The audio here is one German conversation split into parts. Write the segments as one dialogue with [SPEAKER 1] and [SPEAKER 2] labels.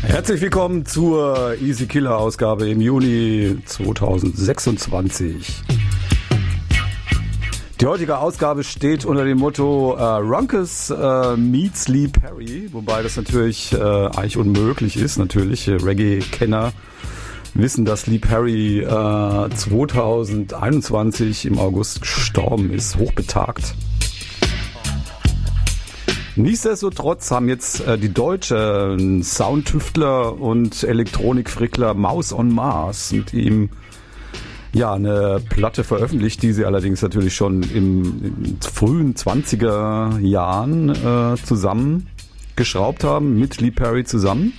[SPEAKER 1] Herzlich willkommen zur Easy Killer Ausgabe im Juni 2026. Die heutige Ausgabe steht unter dem Motto Runckus meets Lee Perry, wobei das natürlich eigentlich unmöglich ist. Natürlich, Reggae-Kenner wissen, dass Lee Perry 2021 im August gestorben ist, hochbetagt. Nichtsdestotrotz haben jetzt die deutschen Soundtüftler und Elektronikfrickler Mouse on Mars mit ihm eine Platte veröffentlicht, die sie allerdings natürlich schon in frühen 20er Jahren zusammengeschraubt haben, mit Lee Perry zusammen.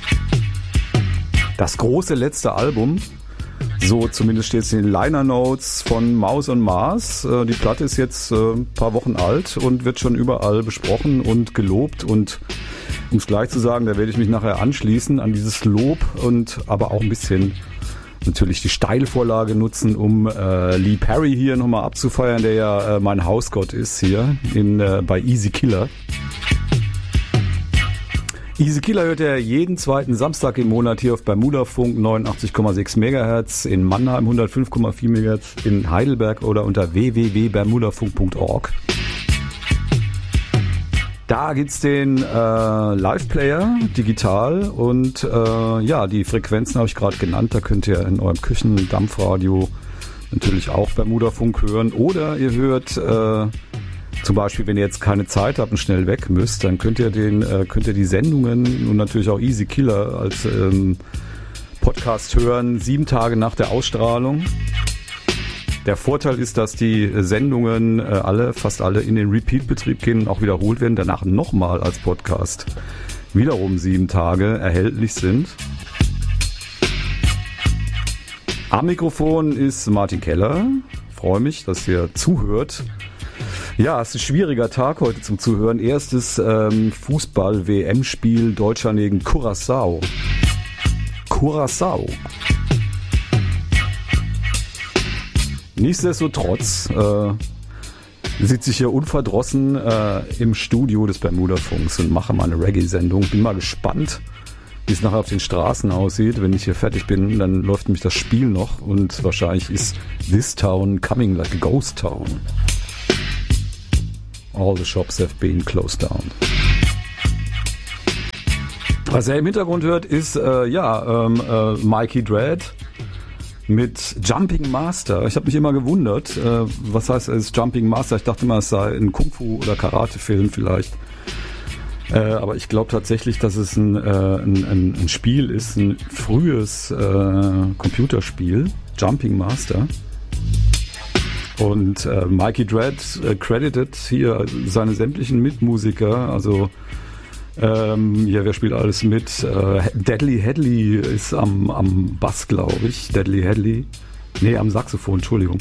[SPEAKER 1] Das große letzte Album, so zumindest steht es in den Liner Notes von Mouse on Mars. Die Platte ist jetzt ein paar Wochen alt und wird schon überall besprochen und gelobt. Und um es gleich zu sagen, da werde ich mich nachher anschließen an dieses Lob und aber auch ein bisschen natürlich die Steilvorlage nutzen, um Lee Perry hier nochmal abzufeiern, der ja mein Hausgott ist hier bei Easy Killer. Easy Killer hört er jeden zweiten Samstag im Monat hier auf Bermudafunk 89,6 MHz, in Mannheim 105,4 MHz, in Heidelberg oder unter www.bermudafunk.org. Da gibt's den Live-Player digital und die Frequenzen habe ich gerade genannt. Da könnt ihr in eurem Küchendampfradio natürlich auch Bermudafunk hören. Oder ihr hört zum Beispiel, wenn ihr jetzt keine Zeit habt und schnell weg müsst, dann könnt ihr die Sendungen und natürlich auch Easy Killer als Podcast hören, 7 Tage nach der Ausstrahlung. Der Vorteil ist, dass die Sendungen fast alle in den Repeat-Betrieb gehen und auch wiederholt werden, danach nochmal als Podcast wiederum 7 Tage erhältlich sind. Am Mikrofon ist Martin Keller. Freue mich, dass ihr zuhört. Ja, es ist ein schwieriger Tag heute zum Zuhören. Erstes Fußball-WM-Spiel Deutschland gegen Curaçao. Nichtsdestotrotz sitze ich hier unverdrossen im Studio des Bermudafunks und mache mal eine Reggae-Sendung. Bin mal gespannt, wie es nachher auf den Straßen aussieht. Wenn ich hier fertig bin, dann läuft nämlich das Spiel noch und wahrscheinlich ist This Town coming like a ghost town. All the shops have been closed down. Was er im Hintergrund hört, ist Mikey Dread mit Jumping Master. Ich habe mich immer gewundert, was heißt es Jumping Master? Ich dachte immer, es sei ein Kung-Fu- oder Karate-Film vielleicht. Aber ich glaube tatsächlich, dass es ein Spiel ist, ein frühes Computerspiel, Jumping Master. Und Mikey Dread credited hier seine sämtlichen Mitmusiker, also wer spielt alles mit? Deadly Headley ist am Bass, glaube ich. Deadly Headley. Nee, am Saxophon, Entschuldigung.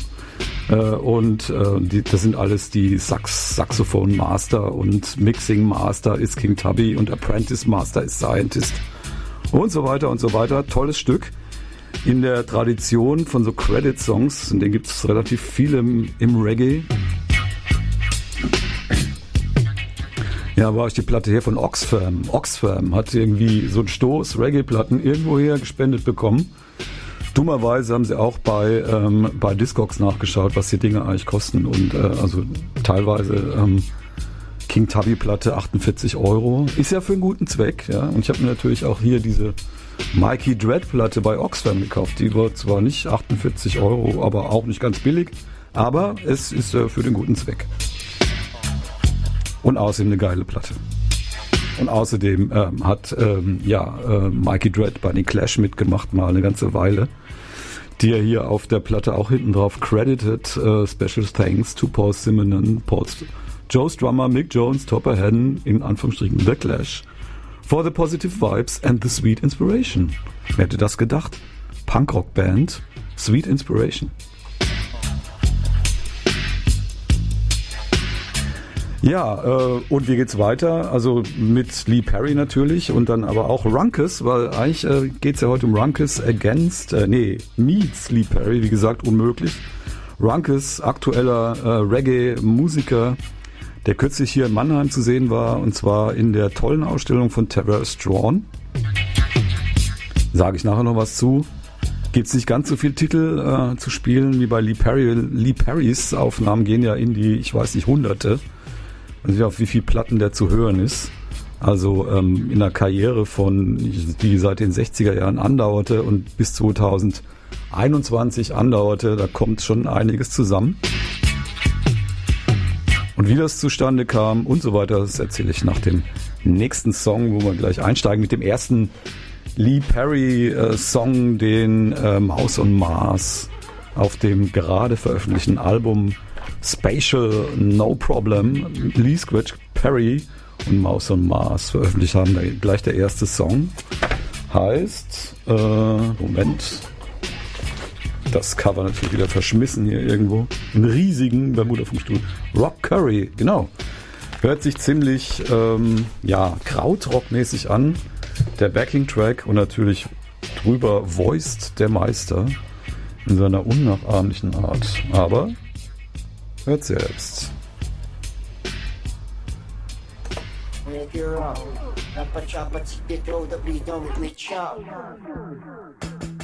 [SPEAKER 1] Das sind alles die Saxophon Master und Mixing Master ist King Tubby und Apprentice Master ist Scientist und so weiter und so weiter. Tolles Stück. In der Tradition von so Credit-Songs, und den gibt es relativ viele im Reggae. Ja, war ich die Platte hier von Oxfam. Oxfam hat irgendwie so einen Stoß Reggae-Platten irgendwoher gespendet bekommen. Dummerweise haben sie auch bei Discogs nachgeschaut, was die Dinge eigentlich kosten. Und teilweise King Tubby-Platte 48 €. Ist ja für einen guten Zweck. Ja? Und ich habe mir natürlich auch hier diese Mikey Dread-Platte bei Oxfam gekauft. Die war zwar nicht 48 €, aber auch nicht ganz billig. Aber es ist für den guten Zweck. Und außerdem eine geile Platte. Und außerdem hat Mikey Dread bei den Clash mitgemacht, mal eine ganze Weile. Die er hier auf der Platte auch hinten drauf credited. Special thanks to Paul Simonon, Joe's Drummer, Mick Jones, Topper Hedden, in Anführungsstrichen The Clash. For the positive vibes and the sweet inspiration. Wer hätte das gedacht? Punkrock-Band, Sweet Inspiration. Ja, und wie geht's weiter? Also mit Lee Perry natürlich und dann aber auch Runckus, weil eigentlich geht's ja heute um Runckus meets Lee Perry, wie gesagt, unmöglich. Runckus, aktueller Reggae-Musiker, der kürzlich hier in Mannheim zu sehen war, und zwar in der tollen Ausstellung von Terror Strawn. Sage ich nachher noch was zu. Gibt es nicht ganz so viele Titel zu spielen wie bei Lee Perry. Lee Perrys Aufnahmen gehen ja in die, ich weiß nicht, Hunderte. Ich weiß nicht, auf wie viele Platten der zu hören ist. Also in einer Karriere die seit den 60er Jahren andauerte und bis 2021 andauerte, da kommt schon einiges zusammen. Und wie das zustande kam und so weiter, das erzähle ich nach dem nächsten Song, wo wir gleich einsteigen mit dem ersten Lee Perry Song, den Mouse on Mars auf dem gerade veröffentlichten Album Spatial No Problem Lee Scratch Perry und Mouse on Mars veröffentlicht haben. Gleich der erste Song heißt, Moment, das Cover natürlich wieder verschmissen hier irgendwo, einen riesigen Bermuda-Funkstuhl, Rock Curry, genau. Hört sich ziemlich Krautrock-mäßig an. Der Backing-Track und natürlich drüber voiced der Meister in seiner unnachahmlichen Art. Aber hört selbst.
[SPEAKER 2] Dapat siya, but si Pedro that we don't reach out.